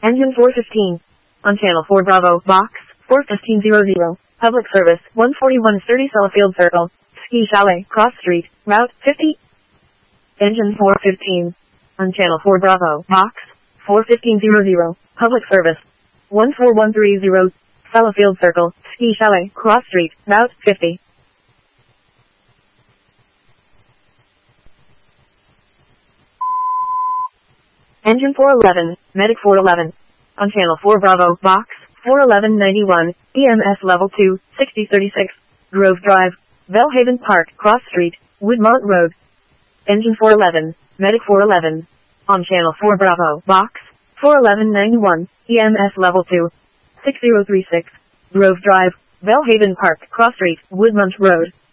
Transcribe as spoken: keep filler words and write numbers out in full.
Engine four fifteen. On Channel four Bravo, Box, four fifteen hundred. Public service, one forty-one thirty Sellafield Circle, Ski Chalet, Cross Street, Route fifty. Engine four fifteen. On Channel four Bravo, Box, four fifteen hundred. Public service, one four one three zero, Sellafield Circle, Ski Chalet, Cross Street, Route fifty. Engine four eleven, Medic four eleven. On Channel four Bravo, Box, four eleven ninety-one, E M S Level two, sixty thirty-six, Grove Drive, Bellhaven Park, Cross Street, Woodmont Road. Engine four eleven, Medic four eleven. On Channel four Bravo, Box, four eleven ninety-one, E M S Level two, sixty thirty-six, Grove Drive, Bellhaven Park, Cross Street, Woodmont Road.